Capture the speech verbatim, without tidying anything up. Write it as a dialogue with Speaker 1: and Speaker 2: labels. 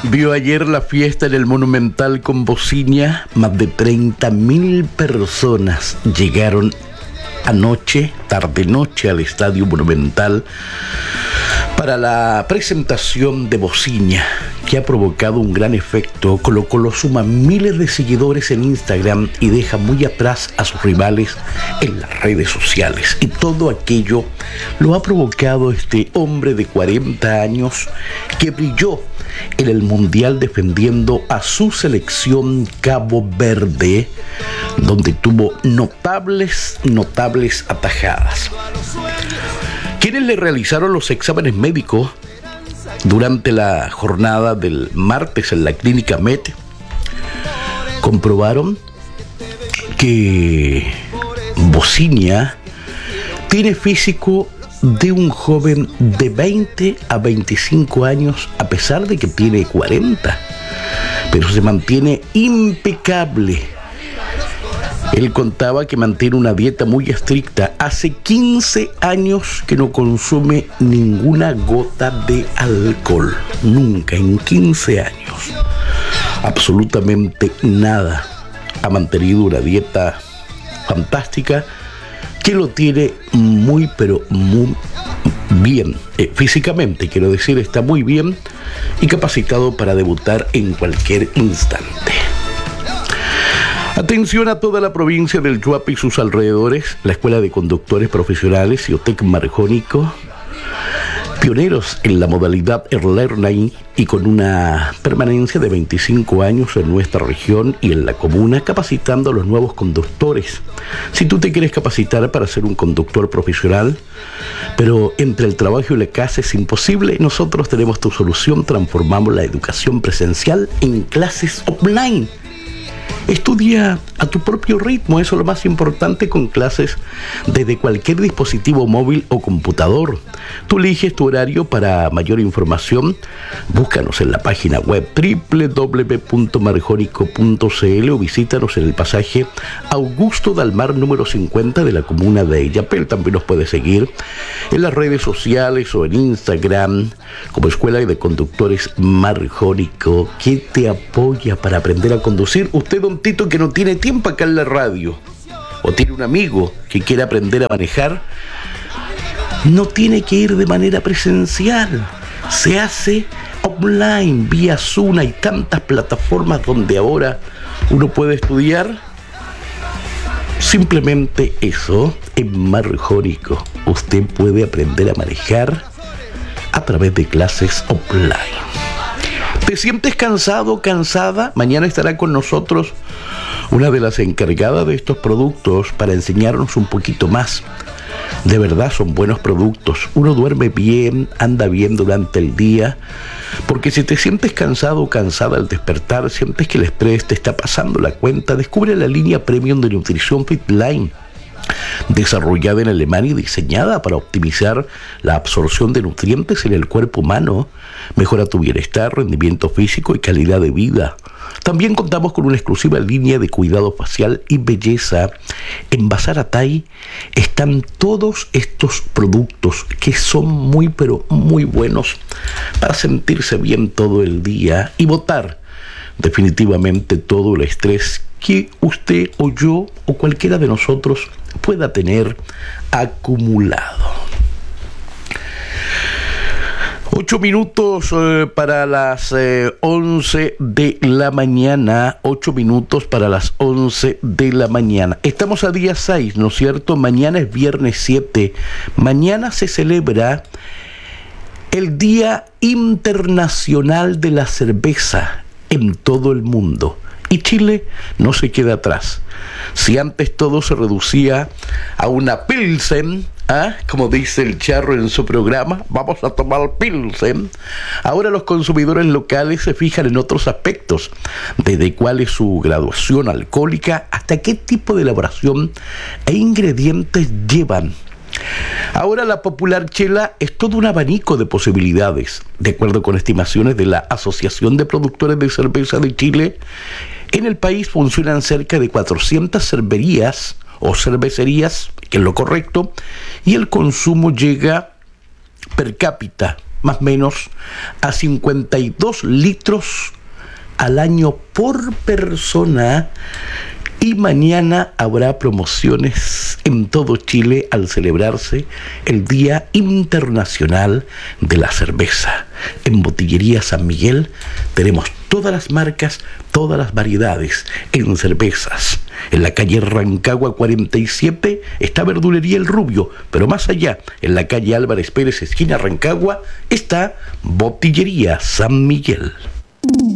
Speaker 1: vio ayer la fiesta en el Monumental con bocina. Más de treinta mil personas llegaron anoche, tarde-noche, al Estadio Monumental para la presentación de bocina, que ha provocado un gran efecto. Colo Colo suma miles de seguidores en Instagram y deja muy atrás a sus rivales en las redes sociales. Y todo aquello lo ha provocado este hombre de cuarenta años que brilló en el Mundial defendiendo a su selección Cabo Verde, donde tuvo notables, notables atajadas. Quienes le realizaron los exámenes médicos durante la jornada del martes en la clínica Med comprobaron que Bociña tiene físico de un joven de veinte a veinticinco años, a pesar de que tiene cuarenta, pero se mantiene impecable. Él contaba que mantiene una dieta muy estricta. Hace quince años que no consume ninguna gota de alcohol. Nunca, en quince años. Absolutamente nada. Ha mantenido una dieta fantástica que lo tiene muy, pero muy bien. Eh, físicamente, quiero decir, está muy bien y capacitado para debutar en cualquier instante. Atención a toda la provincia del Chuapa y sus alrededores. La Escuela de Conductores Profesionales Ciotec Marjónico, pioneros en la modalidad e-learning y con una permanencia de veinticinco años en nuestra región y en la comuna, capacitando a los nuevos conductores. Si tú te quieres capacitar para ser un conductor profesional, pero entre el trabajo y la casa es imposible, nosotros tenemos tu solución. Transformamos la educación presencial en clases online. Estudia a tu propio ritmo, eso es lo más importante, con clases desde cualquier dispositivo móvil o computador. Tú eliges tu horario. Para mayor información, búscanos en la página web doble u doble u doble u punto marjónico punto c l o visítanos en el pasaje Augusto Dalmar número cincuenta de la comuna de Illapel. También nos puedes seguir en las redes sociales o en Instagram como Escuela de Conductores Marjónico, que te apoya para aprender a conducir. Usted, don Tito, que no tiene tiempo acá en la radio, o tiene un amigo que quiere aprender a manejar, no tiene que ir de manera presencial, se hace online, vía Zoom. Hay tantas plataformas donde ahora uno puede estudiar. Simplemente eso, en Marjónico usted puede aprender a manejar a través de clases online. ¿Te sientes cansado o cansada? Mañana estará con nosotros una de las encargadas de estos productos para enseñarnos un poquito más. De verdad son buenos productos. Uno duerme bien, anda bien durante el día, porque si te sientes cansado o cansada al despertar, sientes que el estrés te está pasando la cuenta, descubre la línea Premium de Nutrición Fitline, desarrollada en Alemania y diseñada para optimizar la absorción de nutrientes en el cuerpo humano. Mejora tu bienestar, rendimiento físico y calidad de vida. También contamos con una exclusiva línea de cuidado facial y belleza. En Bazar Atay están todos estos productos que son muy, pero muy buenos para sentirse bien todo el día y botar definitivamente todo el estrés que usted o yo o cualquiera de nosotros pueda tener acumulado. Ocho minutos eh, para las eh, once de la mañana. Ocho minutos para las once de la mañana. Estamos a día seis, ¿no es cierto? Mañana es viernes siete. Mañana se celebra el Día Internacional de la Cerveza en todo el mundo. Y Chile no se queda atrás. Si antes todo se reducía a una Pilsen, ¿ah? Como dice el Charro en su programa, vamos a tomar Pilsen. Ahora los consumidores locales se fijan en otros aspectos, desde cuál es su graduación alcohólica hasta qué tipo de elaboración e ingredientes llevan. Ahora la popular chela es todo un abanico de posibilidades. De acuerdo con estimaciones de la Asociación de Productores de Cerveza de Chile, en el país funcionan cerca de cuatrocientas cervecerías o cervecerías, que es lo correcto, y el consumo llega per cápita más o menos, a cincuenta y dos litros al año por persona. Y mañana habrá promociones en todo Chile al celebrarse el Día Internacional de la Cerveza. En Botillería San Miguel tenemos todas las marcas, todas las variedades en cervezas. En la calle Rancagua cuarenta y siete está Verdulería El Rubio, pero más allá, en la calle Álvarez Pérez, esquina Rancagua, está Botillería San Miguel.